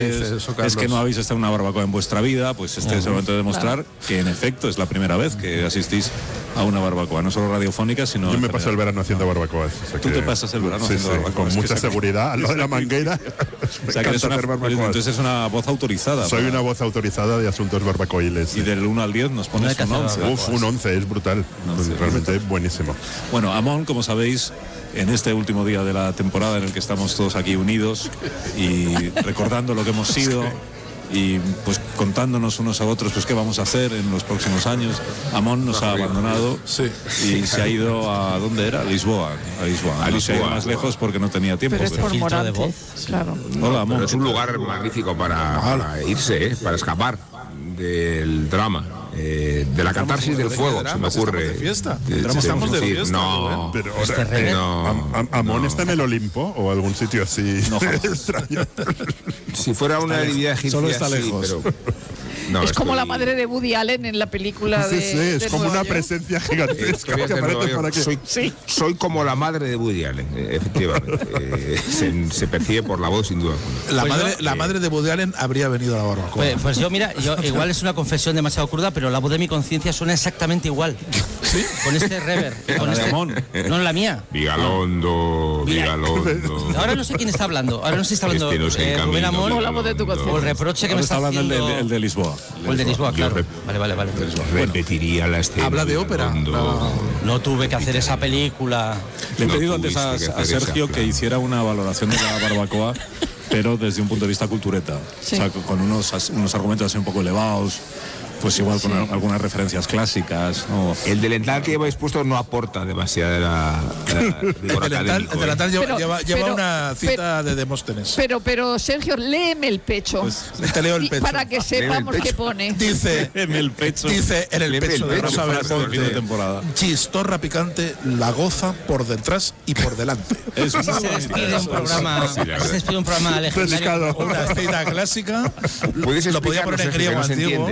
es que no habéis estado en una barbacoa en vuestra vida, pues este es el momento de demostrar que en efecto es la primera vez que asistís a una barbacoa, no solo radiofónica, sino... Yo me paso el verano haciendo barbacoas. O sea Tú te pasas el verano haciendo barbacoas. Con mucha seguridad, al lado de la manguera. O sea, que entonces es una voz autorizada. Soy una voz autorizada de asuntos barbacoiles. Y del 1 al 10 nos pones un 11. Uf, un 11, es brutal. Realmente buenísimo. Bueno, Amon, como sabéis, en este último día de la temporada en el que estamos todos aquí unidos y recordando lo que hemos sido y pues contándonos unos a otros pues qué vamos a hacer en los próximos años, Amon nos ha abandonado y se ha ido a ¿dónde era? A Lisboa. Se ha ido más lejos porque no tenía tiempo. Pero es por Morante, claro. Hola, Amon. Pero es un lugar magnífico para irse, para escapar del drama. De la catarsis del fuego, se me ocurre. Estamos de fiesta. No, pero Amón está en el Olimpo o algún sitio así extraño. Si fuera una deidad egipcia, solo está lejos. Sí, pero no, es como la madre de Woody Allen en la película de es como una presencia gigantesca que aparece para que... Soy como la madre de Woody Allen, efectivamente. Se percibe por la voz, sin duda. La madre de Woody Allen habría venido a la barbacoa. Pues yo igual es una confesión demasiado cruda, pero la voz de mi conciencia suena exactamente igual. ¿Sí? Con este reverb. No la mía. Vigalondo. Ahora no sé quién está hablando. Ahora no sé si está hablando Rubén Amón o la voz de tu conciencia. O el reproche que me está haciendo el de Lisboa. O el de Lisboa, claro. Vale. Repetiría la escena. ¿Habla de ópera? No tuve que hacer esa película. Le he pedido antes a Sergio que hiciera una valoración de la barbacoa, pero desde un punto de vista cultureta. Sí. O sea, con unos argumentos así un poco elevados, pues igual con algunas referencias clásicas, ¿no? El delantal que lleváis puesto no aporta demasiada rigor académico. El delantal lleva una cita de Demóstenes. Pero Sergio, léeme el pecho. Te leo el pecho. Para que sepamos qué pone. Dice en el pecho. Dice en el pecho de Rosa fin de temporada. Chistorra picante, la goza por detrás y por delante. Es se despide un programa legendario. Una cita clásica. Lo podía poner en griego antiguo.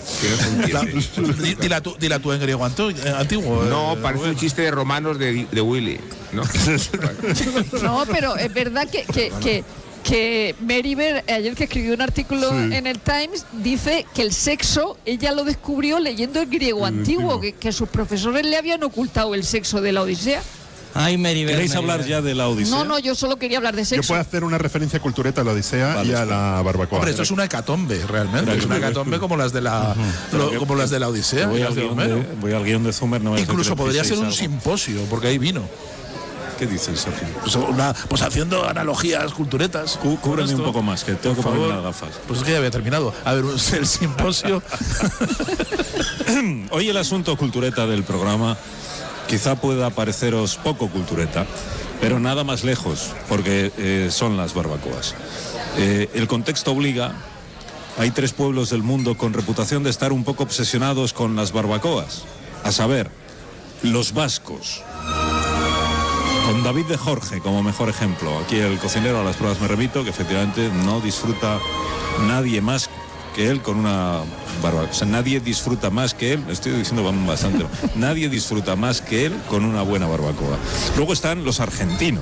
Dila tú en griego antiguo. No, parece un chiste de romanos de Willy, ¿no? No, pero es verdad que Mary Bear, ayer que escribió un artículo en el Times, dice que el sexo ella lo descubrió leyendo el griego antiguo, que sus profesores le habían ocultado el sexo de la Odisea. Ay, Mary Bear. ¿Queréis hablar ya de la Odisea? No, yo solo quería hablar de sexo. Yo puedo hacer una referencia cultureta a la Odisea y a la barbacoa. Hombre, esto es una hecatombe, realmente. Es una hecatombe como las de la Odisea. Voy al guión de Zumer. No incluso podría ser un simposio, porque hay vino. ¿Qué dices, Sergio? Pues haciendo analogías culturetas. Cúbreme un poco más, que tengo que ponerme las gafas. Pues es que ya había terminado. A ver, el simposio. Hoy el asunto cultureta del programa quizá pueda pareceros poco cultureta, pero nada más lejos, porque son las barbacoas. El contexto obliga. Hay 3 pueblos del mundo con reputación de estar un poco obsesionados con las barbacoas, a saber, los vascos. Con David de Jorge como mejor ejemplo. Aquí el cocinero, a las pruebas me remito, que efectivamente no disfruta nadie más que él con una barbacoa. O sea, nadie disfruta más que él, estoy diciendo bastante, nadie disfruta más que él con una buena barbacoa. Luego están los argentinos.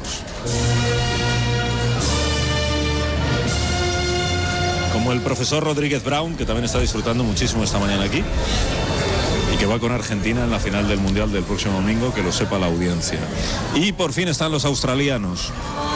Como el profesor Rodríguez Brown, que también está disfrutando muchísimo esta mañana aquí. Y que va con Argentina en la final del Mundial del próximo domingo, que lo sepa la audiencia. Y por fin están los australianos,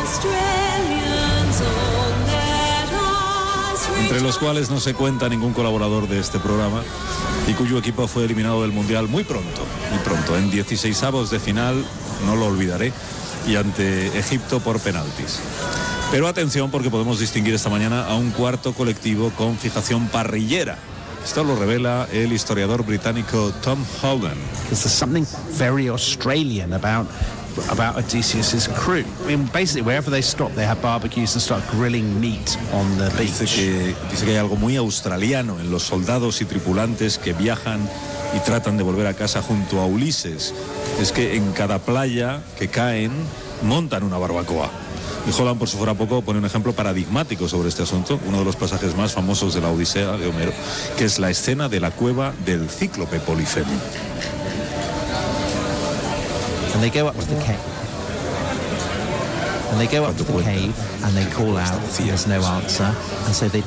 entre los cuales no se cuenta ningún colaborador de este programa y cuyo equipo fue eliminado del Mundial muy pronto, en 16avos de final, no lo olvidaré, y ante Egipto por penaltis. Pero atención, porque podemos distinguir esta mañana a un cuarto colectivo con fijación parrillera. Esto lo revela el historiador británico Tom Hogan. There's something very Australian about Odysseus's crew. I mean, basically, wherever they stop, they have barbecues and start grilling meat on the beach. Dice que hay algo muy australiano en los soldados y tripulantes que viajan y tratan de volver a casa junto a Ulises. Es que en cada playa que caen, montan una barbacoa. Y Holland, por si fuera poco, pone un ejemplo paradigmático sobre este asunto, uno de los pasajes más famosos de la Odisea de Homero, que es la escena de la cueva del cíclope Polifemo. And they go up to the cave. And they go up to the cave and they call out, and there's no answer. And so they